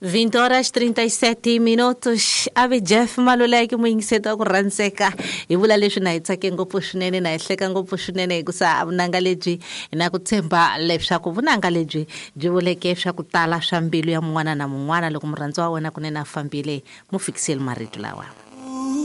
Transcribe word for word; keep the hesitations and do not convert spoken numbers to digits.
vinte horas trinta e sete minutos. Ave Jeff Maluleke muingiseto ku ranseka. Hi vula leswi na hi tsake ngopfu swinene na hi hleka ngopfu swinene ku sa vunanga lebyi na ku tshemba leswaku vunanga lebyi byi vuleke swa ku tala swa mbilu ya mun'wana na mun'wana loko murhandziwa wa wena kunene a fambile mu fikiseli marito lawa.